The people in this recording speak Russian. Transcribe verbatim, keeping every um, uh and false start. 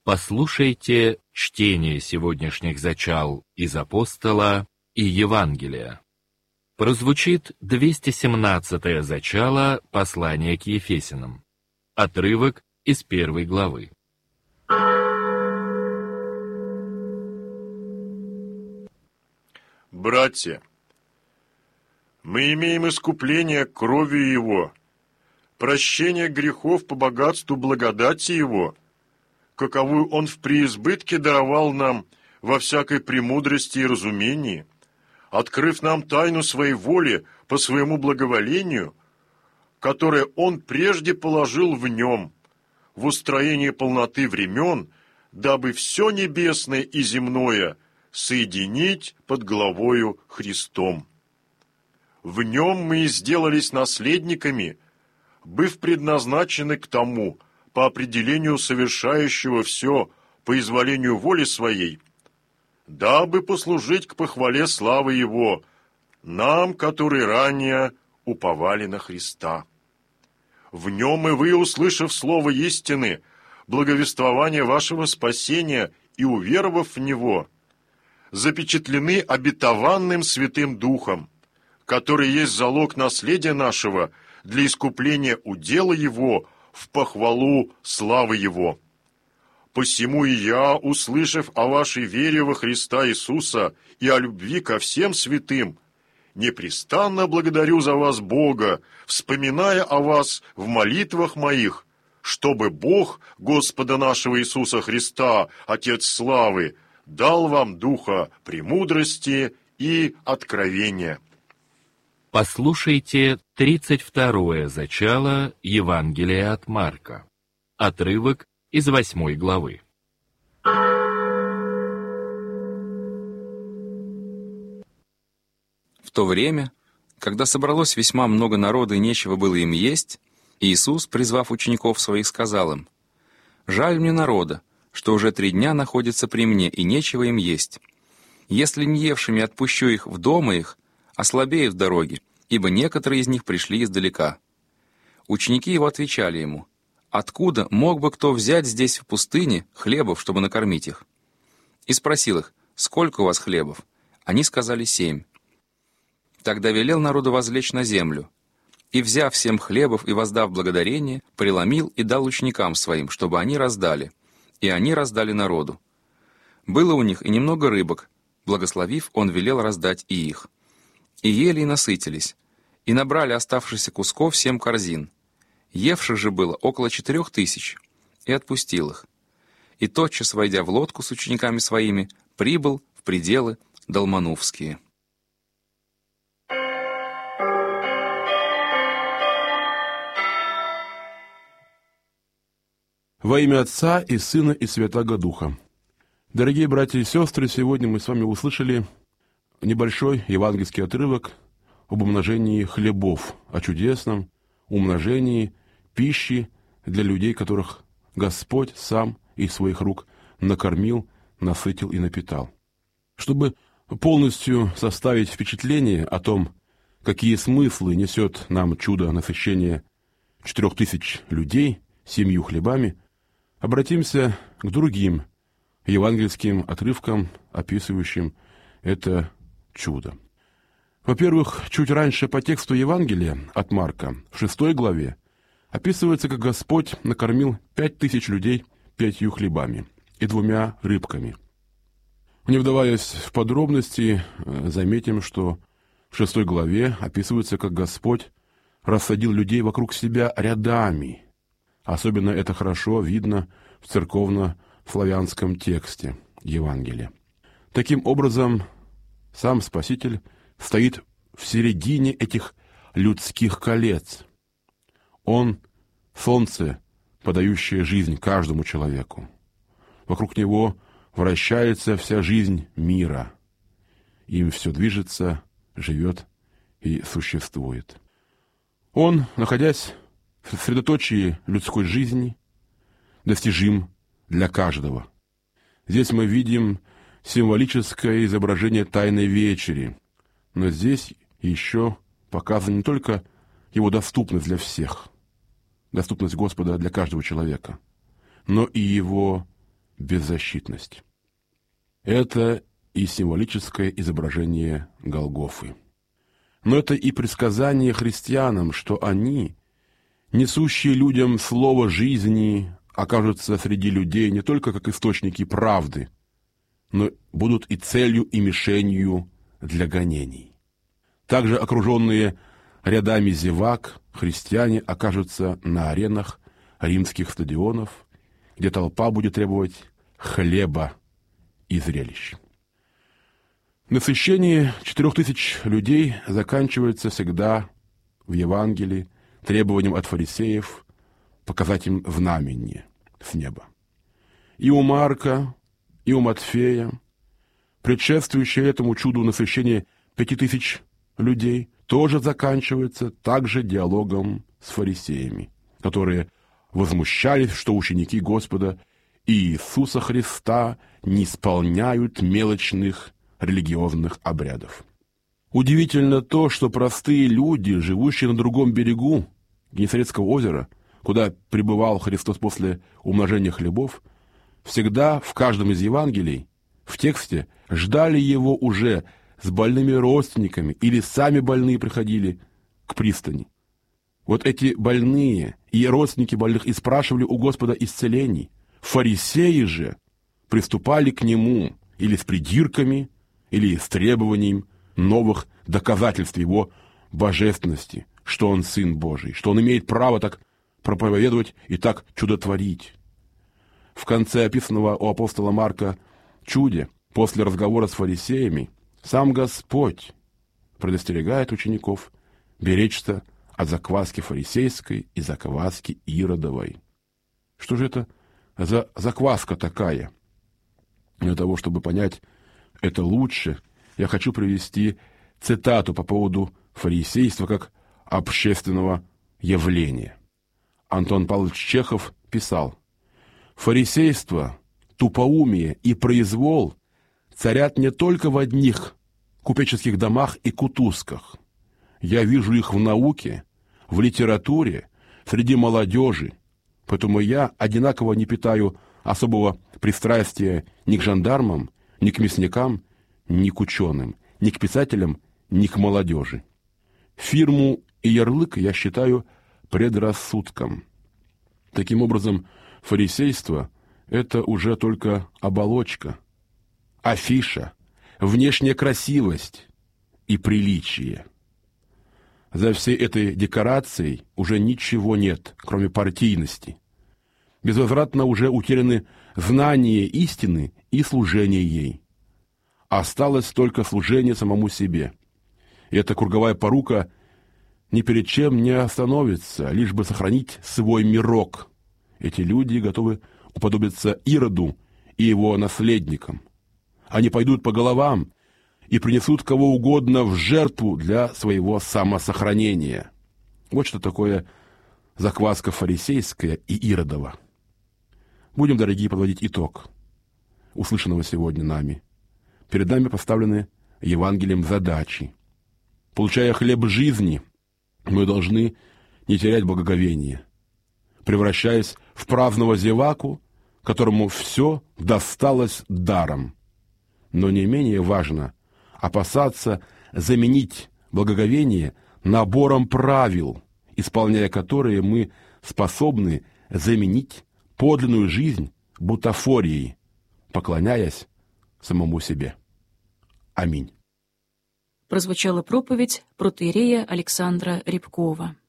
Послушайте чтение сегодняшних зачал из Апостола и Евангелия. Прозвучит двести семнадцатое зачало послания к Ефесянам. Отрывок из первой главы. Братья, мы имеем искупление кровью Его, прощение грехов по богатству благодати Его, каковую Он в преизбытке даровал нам во всякой премудрости и разумении, открыв нам тайну Своей воли по Своему благоволению, которое Он прежде положил в Нем, в устроении полноты времен, дабы все небесное и земное соединить под главою Христом. В Нем мы и сделались наследниками, быв предназначены к тому, по определению совершающего все по изволению воли Своей, дабы послужить к похвале славы Его, нам, которые ранее уповали на Христа. В Нем и вы, услышав слово истины, благовествование вашего спасения и уверовав в Него, запечатлены обетованным Святым Духом, который есть залог наследия нашего для искупления удела Его в похвалу славы Его. Посему и я, услышав о вашей вере во Христа Иисуса и о любви ко всем святым, непрестанно благодарю за вас Бога, вспоминая о вас в молитвах моих, чтобы Бог Господа нашего Иисуса Христа, Отец славы, дал вам духа премудрости и откровения. Послушайте тридцать второе зачало Евангелия от Марка. Отрывок из восьмой главы. В то время, когда собралось весьма много народа и нечего было им есть, Иисус, призвав учеников своих, сказал им: «Жаль мне народа, что уже три дня находятся при мне, и нечего им есть. Если не евшими отпущу их в дома их, ослабеют в дороге, ибо некоторые из них пришли издалека». Ученики его отвечали ему: «Откуда мог бы кто взять здесь в пустыне хлебов, чтобы накормить их?» И спросил их: «Сколько у вас хлебов?» Они сказали: «Семь». Тогда велел народу возлечь на землю, и, взяв семь хлебов и воздав благодарение, преломил и дал ученикам своим, чтобы они раздали, и они раздали народу. Было у них и немного рыбок, благословив, он велел раздать и их. И ели и насытились, и набрали оставшихся кусков семь корзин. Евших же было около четырех тысяч, и отпустил их. И тотчас, войдя в лодку с учениками своими, прибыл в пределы Далманувские. Во имя Отца и Сына и Святаго Духа. Дорогие братья и сестры, сегодня мы с вами услышали небольшой евангельский отрывок об умножении хлебов, о чудесном умножении пищи для людей, которых Господь сам из своих рук накормил, насытил и напитал. Чтобы полностью составить впечатление о том, какие смыслы несет нам чудо насыщения четырех тысяч людей семью хлебами, обратимся к другим евангельским отрывкам, описывающим это чудо. Во-первых, чуть раньше по тексту Евангелия от Марка, в шестой главе, описывается, как Господь накормил пять тысяч людей пятью хлебами и двумя рыбками. Не вдаваясь в подробности, заметим, что в шестой главе описывается, как Господь рассадил людей вокруг себя рядами. Особенно это хорошо видно в церковно-славянском тексте Евангелия. Таким образом, сам Спаситель стоит в середине этих людских колец. Он — солнце, подающее жизнь каждому человеку. Вокруг него вращается вся жизнь мира. Им все движется, живет и существует. Он, находясь в средоточии людской жизни, достижим для каждого. Здесь мы видим символическое изображение Тайной Вечери, но здесь еще показана не только его доступность для всех, доступность Господа для каждого человека, но и его беззащитность. Это и символическое изображение Голгофы. Но это и предсказание христианам, что они, несущие людям слово жизни, окажутся среди людей не только как источники правды, но будут и целью, и мишенью для гонений. Также окруженные рядами зевак, христиане окажутся на аренах римских стадионов, где толпа будет требовать хлеба и зрелищ. Насыщение четырех тысяч людей заканчивается всегда в Евангелии требованием от фарисеев показать им знамение с неба. И у Марка, и у Матфея, предшествующее этому чуду насыщения пяти тысяч людей, тоже заканчивается также диалогом с фарисеями, которые возмущались, что ученики Господа Иисуса Христа не исполняют мелочных религиозных обрядов. Удивительно то, что простые люди, живущие на другом берегу Генесарецкого озера, куда пребывал Христос после умножения хлебов, всегда в каждом из Евангелий, в тексте, ждали его уже с больными родственниками или сами больные приходили к пристани. Вот эти больные и родственники больных и спрашивали у Господа исцелений. Фарисеи же приступали к нему или с придирками, или с требованием новых доказательств его божественности, что он Сын Божий, что он имеет право так проповедовать и так чудотворить. В конце описанного у апостола Марка чуде, после разговора с фарисеями, сам Господь предостерегает учеников беречься от закваски фарисейской и закваски иродовой. Что же это за закваска такая? Для того, чтобы понять это лучше, я хочу привести цитату по поводу фарисейства как общественного явления. Антон Павлович Чехов писал: «Фарисейство, тупоумие и произвол царят не только в одних купеческих домах и кутузках. Я вижу их в науке, в литературе, среди молодежи, поэтому я одинаково не питаю особого пристрастия ни к жандармам, ни к мясникам, ни к ученым, ни к писателям, ни к молодежи. Фирму и ярлык я считаю предрассудком». Таким образом, фарисейство — это уже только оболочка, афиша, внешняя красивость и приличие. За всей этой декорацией уже ничего нет, кроме партийности. Безвозвратно уже утеряны знание истины и служение ей. Осталось только служение самому себе. И эта круговая порука ни перед чем не остановится, лишь бы сохранить свой мирок. Эти люди готовы уподобиться Ироду и его наследникам. Они пойдут по головам и принесут кого угодно в жертву для своего самосохранения. Вот что такое закваска фарисейская и Иродова. Будем, дорогие, подводить итог услышанного сегодня нами. Перед нами поставлены Евангелием задачи. Получая хлеб жизни, мы должны не терять благоговение, превращаясь в праздного зеваку, которому все досталось даром. Но не менее важно опасаться заменить благоговение набором правил, исполняя которые мы способны заменить подлинную жизнь бутафорией, поклоняясь самому себе. Аминь. Прозвучала проповедь протоиерея Александра Рябкова.